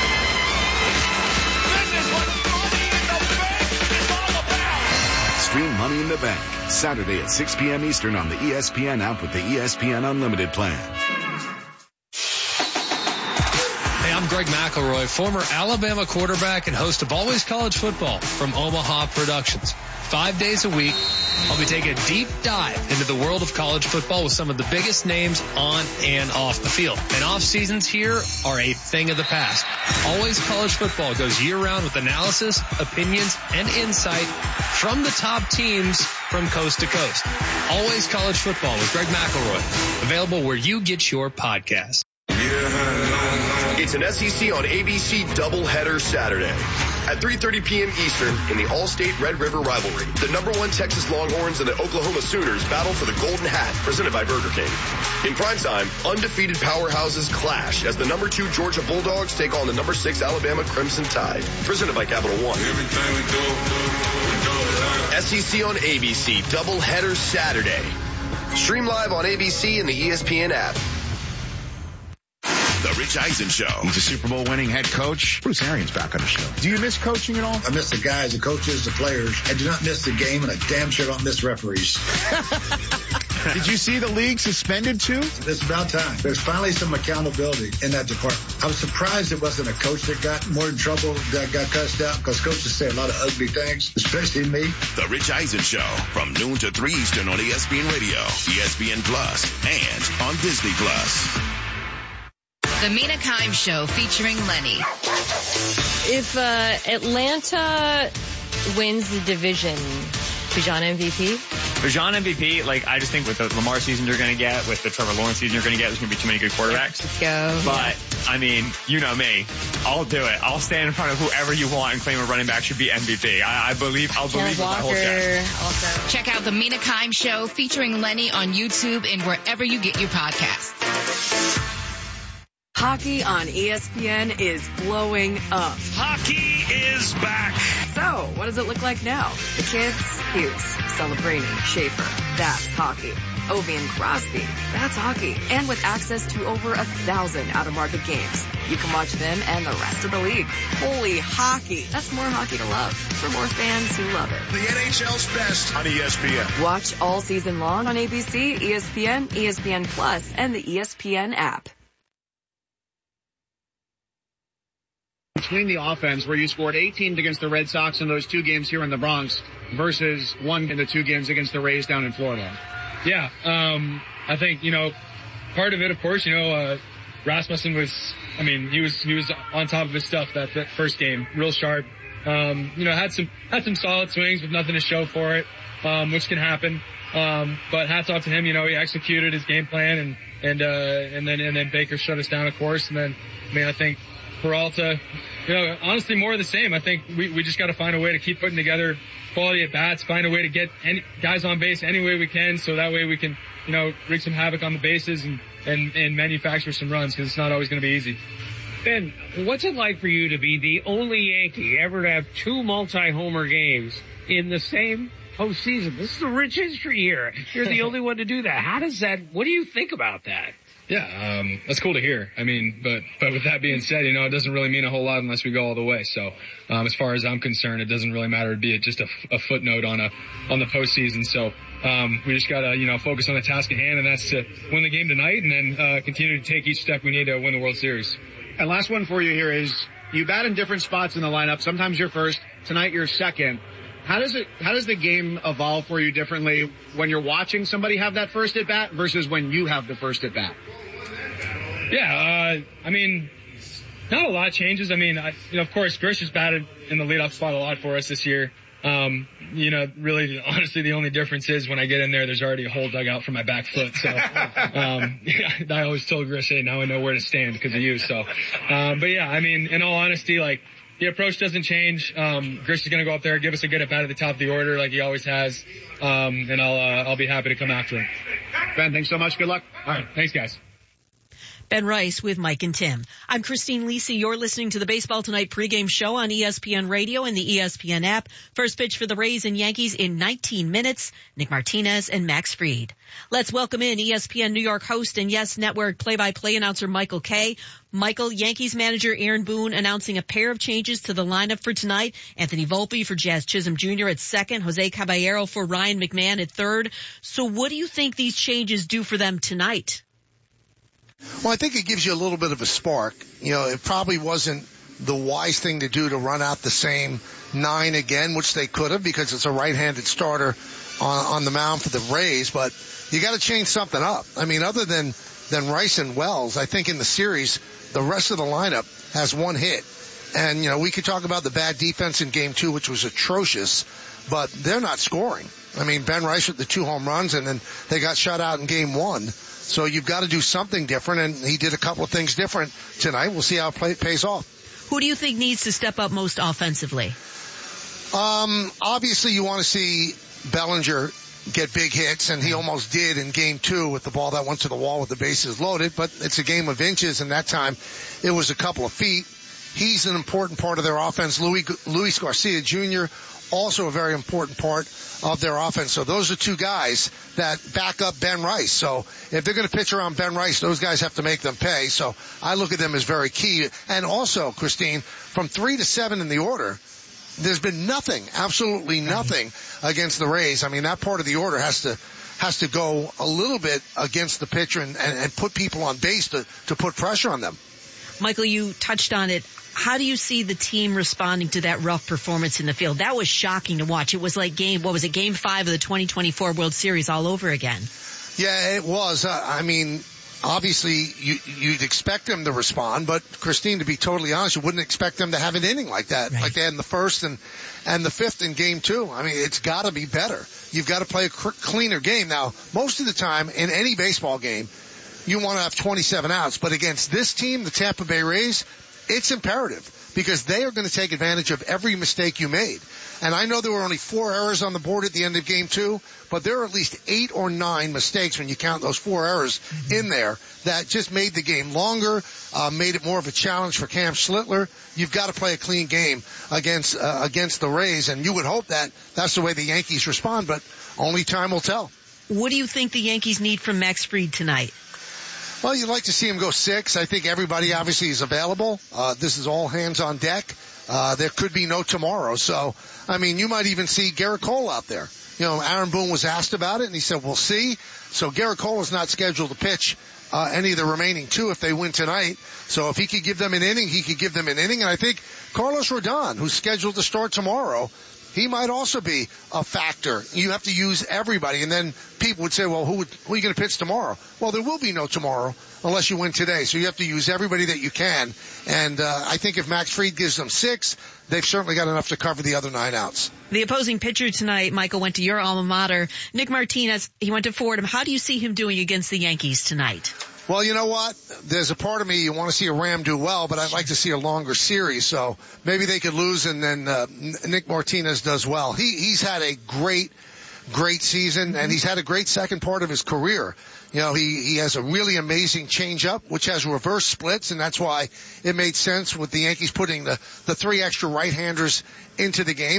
This is what Money in the Bank is all about. Stream Money in the Bank, Saturday at six p.m. Eastern on the E S P N app with the E S P N Unlimited plan. Hey, I'm Greg McElroy, former Alabama quarterback and host of Always College Football from Omaha Productions. Five days a week, I'll be taking a deep dive into the world of college football with some of the biggest names on and off the field. And off seasons here are a thing of the past. Always College Football goes year round with analysis, opinions, and insight from the top teams from coast to coast. Always College Football with Greg McElroy. Available where you get your podcast. It's an S E C on A B C doubleheader Saturday. At three thirty p.m. Eastern in the All-State Red River rivalry, the number one Texas Longhorns and the Oklahoma Sooners battle for the Golden Hat, presented by Burger King. In primetime, undefeated powerhouses clash as the number two Georgia Bulldogs take on the number six Alabama Crimson Tide, presented by Capital One. Everything we do, we do it. S E C on A B C doubleheader Saturday. Stream live on A B C and the E S P N app. The Rich Eisen Show. He's a Super Bowl winning head coach. Bruce Arians back on the show. Do you miss coaching at all? I miss the guys, the coaches, the players. I do not miss the game, and I damn sure don't miss referees. Did you see the league suspended too? It's about time. There's finally some accountability in that department. I was surprised it wasn't a coach that got more in trouble, that got cussed out, because coaches say a lot of ugly things, especially me. The Rich Eisen Show from noon to three Eastern on E S P N Radio, E S P N Plus, and on Disney Plus. The Mina Kimes Show featuring Lenny. If uh, Atlanta wins the division, Bijan M V P? Bijan M V P, like, I just think with the Lamar season you're going to get, with the Trevor Lawrence season you're going to get, there's going to be too many good quarterbacks. Let's go. But, I mean, you know me. I'll do it. I'll stand in front of whoever you want and claim a running back should be M V P. I, I believe, I'll Kenneth believe with my whole chest. Also. Check out the Mina Kimes Show featuring Lenny on YouTube and wherever you get your podcasts. Hockey on E S P N is blowing up. Hockey is back. So, what does it look like now? The kids? Hughes, Celebrini, Schaefer. That's hockey. Ovi and Crosby. That's hockey. And with access to over a thousand out-of-market games, you can watch them and the rest of the league. Holy hockey. That's more hockey to love for more fans who love it. The N H L's best on E S P N. Watch all season long on A B C, E S P N, E S P N Plus, and the E S P N app. Between the offense, where you scored eighteen against the Red Sox in those two games here in the Bronx versus one in the two games against the Rays down in Florida. Yeah, um, I think, you know, part of it, of course, you know, uh, Rasmussen was, I mean, he was, he was on top of his stuff that, that first game, real sharp. Um, you know, had some, had some solid swings with nothing to show for it, um, which can happen. Um, but hats off to him, you know, he executed his game plan and, and, uh, and then, and then Baker shut us down, of course. And then, I mean, I think Peralta, you know, honestly, more of the same. I think we, we just got to find a way to keep putting together quality at bats, find a way to get any guys on base any way we can, so that way we can, you know, wreak some havoc on the bases and, and, and manufacture some runs, because it's not always going to be easy. Ben, what's it like for you to be the only Yankee ever to have two multi-homer games in the same postseason? This is a rich history here. You're the only one to do that. How does that, what do you think about that? Yeah, um, that's cool to hear. I mean, but but with that being said, you know, it doesn't really mean a whole lot unless we go all the way. So, um, as far as I'm concerned, it doesn't really matter. It'd be just a, a footnote on a on the postseason. So, um, we just gotta, you know, focus on the task at hand, and that's to win the game tonight, and then uh, continue to take each step we need to win the World Series. And last one for you here is you bat in different spots in the lineup. Sometimes you're first. Tonight you're second. How does it, how does the game evolve for you differently when you're watching somebody have that first at bat versus when you have the first at bat? Yeah, uh, I mean, not a lot changes. I mean, I, you know, of course, Grish has batted in the leadoff spot a lot for us this year. Um, you know, really, honestly, the only difference is when I get in there, there's already a hole dug out for my back foot. So, um, yeah, I always told Grish, hey, now I know where to stand because of you. So, um, but yeah, I mean, in all honesty, like, the approach doesn't change. Um, Grish is going to go up there, give us a good at bat at the top of the order like he always has. Um, and I'll, uh, I'll be happy to come after him. Ben, thanks so much. Good luck. All right. Thanks, guys. Ben Rice with Mike and Tim. I'm Christine Lisi. You're listening to the Baseball Tonight pregame show on E S P N Radio and the E S P N app. First pitch for the Rays and Yankees in nineteen minutes. Nick Martinez and Max Fried. Let's welcome in E S P N New York host and Yes Network play-by-play announcer Michael Kay. Michael, Yankees manager Aaron Boone announcing a pair of changes to the lineup for tonight. Anthony Volpe for Jazz Chisholm Junior at second. Jose Caballero for Ryan McMahon at third. So what do you think these changes do for them tonight? Well, I think it gives you a little bit of a spark. You know, it probably wasn't the wise thing to do to run out the same nine again, which they could have because it's a right-handed starter on, on the mound for the Rays, but you got to change something up. I mean, other than, than Rice and Wells, I think in the series, the rest of the lineup has one hit. And, you know, we could talk about the bad defense in game two, which was atrocious, but they're not scoring. I mean, Ben Rice with the two home runs, and then they got shut out in game one. So you've got to do something different, and he did a couple of things different tonight. We'll see how it play, pays off. Who do you think needs to step up most offensively? Um, obviously, you want to see Bellinger get big hits, and he almost did in game two with the ball that went to the wall with the bases loaded, but it's a game of inches, and that time it was a couple of feet. He's an important part of their offense. Louis, Luis Garcia Junior, also a very important part of their offense. So those are two guys that back up Ben Rice. So if they're going to pitch around Ben Rice, those guys have to make them pay. So I look at them as very key. And also, Christine, from three to seven in the order, there's been nothing, absolutely nothing against the Rays. I mean, that part of the order has to has to go a little bit against the pitcher and, and, and put people on base to, to put pressure on them. Michael, you touched on it. How do you see the team responding to that rough performance in the field? That was shocking to watch. It was like game, what was it, game five of the twenty twenty-four World Series all over again. Yeah, it was. Uh, I mean, obviously you, you'd expect them to respond, but Christine, to be totally honest, you wouldn't expect them to have an inning like that, right, like they had in the first and, and the fifth in game two. I mean, it's got to be better. You've got to play a cr- cleaner game. Now, most of the time in any baseball game, you want to have twenty-seven outs, but against this team, the Tampa Bay Rays, it's imperative because they are going to take advantage of every mistake you made. And I know there were only four errors on the board at the end of game two, but there are at least eight or nine mistakes when you count those four errors mm-hmm. in there that just made the game longer, uh, made it more of a challenge for Cam Schlittler. You've got to play a clean game against, uh, against the Rays, and you would hope that that's the way the Yankees respond, but only time will tell. What do you think the Yankees need from Max Fried tonight? Well, you'd like to see him go six. I think everybody obviously is available. Uh, this is all hands on deck. Uh, there could be no tomorrow. So, I mean, you might even see Garrett Cole out there. You know, Aaron Boone was asked about it and he said, we'll see. So Garrett Cole is not scheduled to pitch, uh, any of the remaining two if they win tonight. So if he could give them an inning, he could give them an inning. And I think Carlos Rodon, who's scheduled to start tomorrow, he might also be a factor. You have to use everybody. And then people would say, well, who, would, who are you going to pitch tomorrow? Well, there will be no tomorrow unless you win today. So you have to use everybody that you can. And uh, I think if Max Fried gives them six, they've certainly got enough to cover the other nine outs. The opposing pitcher tonight, Michael, went to your alma mater. Nick Martinez, he went to Fordham. How do you see him doing against the Yankees tonight? Well, you know what? There's a part of me, you want to see a Ram do well, but I'd like to see a longer series. So maybe they could lose and then uh, Nick Martinez does well. He He's had a great, great season, and he's had a great second part of his career. You know, he, he has a really amazing changeup, which has reverse splits, and that's why it made sense with the Yankees putting the, the three extra right-handers into the game. But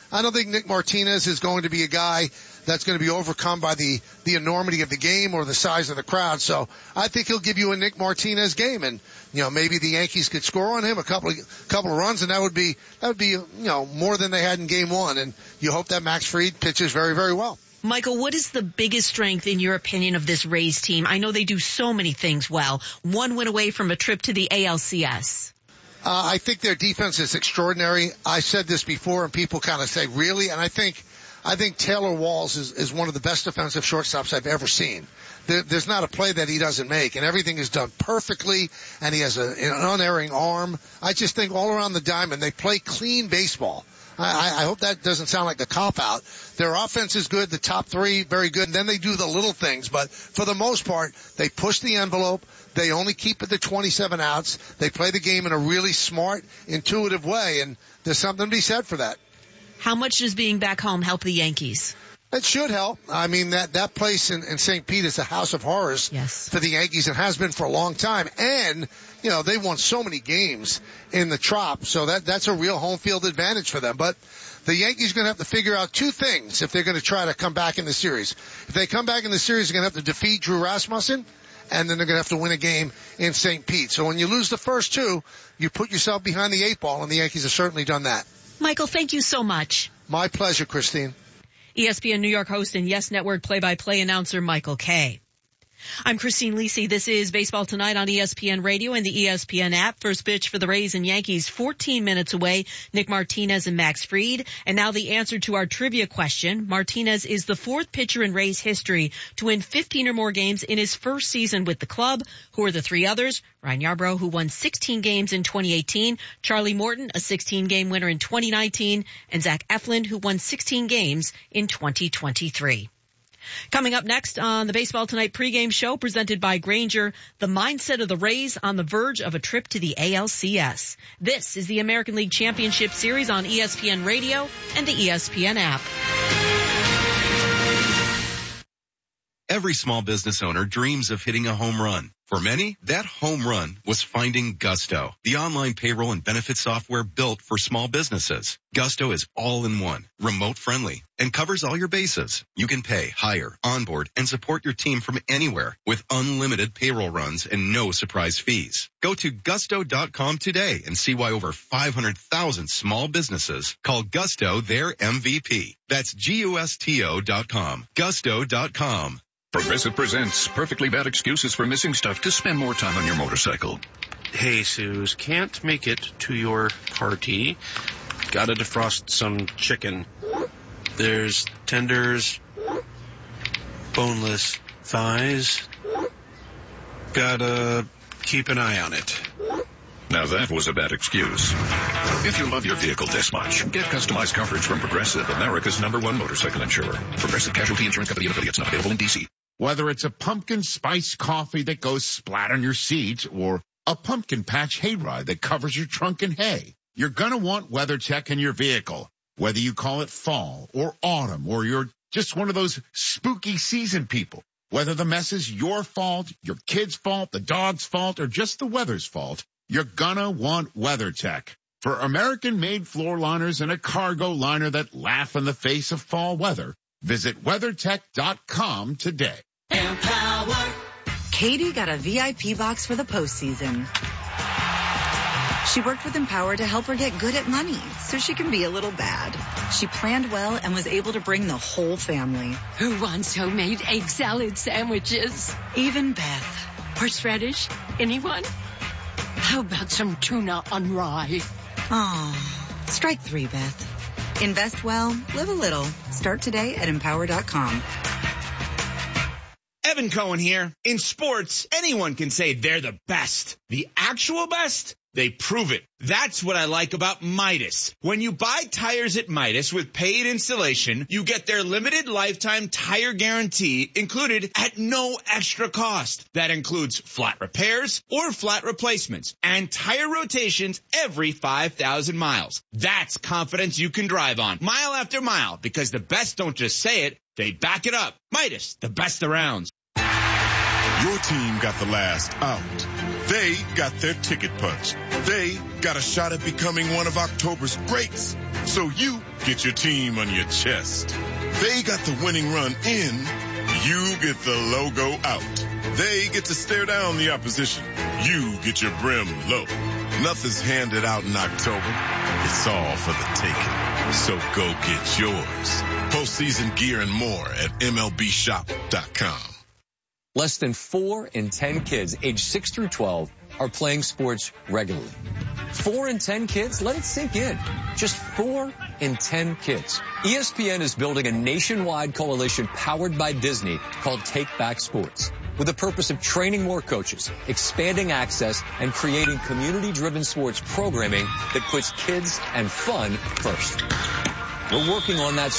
I don't think Nick Martinez is going to be a guy that's going to be overcome by the, the enormity of the game or the size of the crowd. So I think he'll give you a Nick Martinez game, and, you know, maybe the Yankees could score on him a couple of, couple of runs, and that would be, that would be, you know, more than they had in game one. And you hope that Max Fried pitches very, very well. Michael, what is the biggest strength, in your opinion, of this Rays team? I know they do so many things well. One went away from a trip to the A L C S. Uh, I think their defense is extraordinary. I said this before, and people kind of say, really? And I think, I think Taylor Walls is, is one of the best defensive shortstops I've ever seen. There, there's not a play that he doesn't make, and everything is done perfectly, and he has a, an unerring arm. I just think all around the diamond, they play clean baseball. I, I hope that doesn't sound like a cop-out. Their offense is good, the top three, very good, and then they do the little things. But for the most part, they push the envelope. They only keep it to twenty-seven outs. They play the game in a really smart, intuitive way, and there's something to be said for that. How much does being back home help the Yankees? It should help. I mean, that, that place in, in Saint Pete is a house of horrors yes. for the Yankees and has been for a long time. And, you know, they won so many games in the Trop, so that, that's a real home field advantage for them. But the Yankees are going to have to figure out two things if they're going to try to come back in the series. If they come back in the series, they're going to have to defeat Drew Rasmussen, and then they're going to have to win a game in Saint Pete. So when you lose the first two, you put yourself behind the eight ball, and the Yankees have certainly done that. Michael, thank you so much. My pleasure, Christine. E S P N New York host and Yes Network play-by-play announcer Michael Kay. I'm Christine Lisi. This is Baseball Tonight on E S P N Radio and the E S P N app. First pitch for the Rays and Yankees, fourteen minutes away. Nick Martinez and Max Fried. And now the answer to our trivia question. Martinez is the fourth pitcher in Rays history to win fifteen or more games in his first season with the club. Who are the three others? Ryan Yarbrough, who won sixteen games in twenty eighteen. Charlie Morton, a sixteen-game winner in twenty nineteen. And Zach Eflin, who won sixteen games in twenty twenty-three. Coming up next on the Baseball Tonight pregame show presented by Grainger, the mindset of the Rays on the verge of a trip to the A L C S. This is the American League Championship Series on E S P N Radio and the E S P N app. Every small business owner dreams of hitting a home run. For many, that home run was finding Gusto, the online payroll and benefit software built for small businesses. Gusto is all in one, remote friendly, and covers all your bases. You can pay, hire, onboard, and support your team from anywhere with unlimited payroll runs and no surprise fees. Go to gusto dot com today and see why over five hundred thousand small businesses call Gusto their M V P. That's G U S T O dot com. gusto dot com. Progressive presents Perfectly Bad Excuses for Missing Stuff to Spend More Time on Your Motorcycle. Hey, Suze, can't make it to your party. Gotta defrost some chicken. There's tenders, boneless thighs. Gotta keep an eye on it. Now that was a bad excuse. If you love your vehicle this much, get customized coverage from Progressive, America's number one motorcycle insurer. Progressive Casualty Insurance Company and affiliates, not available in D C. Whether it's a pumpkin spice coffee that goes splat on your seat or a pumpkin patch hayride that covers your trunk in hay, you're going to want WeatherTech in your vehicle. Whether you call it fall or autumn or you're just one of those spooky season people, whether the mess is your fault, your kid's fault, the dog's fault, or just the weather's fault, you're gonna want WeatherTech. For American-made floor liners and a cargo liner that laugh in the face of fall weather, visit weathertech dot com today. Empower. Katie got a V I P box for the postseason. She worked with Empower to help her get good at money so she can be a little bad. She planned well and was able to bring the whole family. Who wants homemade egg salad sandwiches? Even Beth. Horseradish? Anyone? How about some tuna on rye? Oh, strike three, Beth. Invest well, live a little. Start today at empower dot com. Evan Cohen here. In sports, anyone can say they're the best. The actual best? They prove it. That's what I like about Midas. When you buy tires at Midas with paid installation, you get their limited lifetime tire guarantee included at no extra cost. That includes flat repairs or flat replacements and tire rotations every five thousand miles. That's confidence you can drive on mile after mile because the best don't just say it, they back it up. Midas, the best around. Your team got the last out. They got their ticket punched. They got a shot at becoming one of October's greats. So you get your team on your chest. They got the winning run in. You get the logo out. They get to stare down the opposition. You get your brim low. Nothing's handed out in October. It's all for the taking. So go get yours. Postseason gear and more at M L B shop dot com. Less than four in ten kids aged six through twelve are playing sports regularly. Four in ten kids? Let it sink in. Just four in ten kids. E S P N is building a nationwide coalition powered by Disney called Take Back Sports, with the purpose of training more coaches, expanding access, and creating community-driven sports programming that puts kids and fun first. We're working on that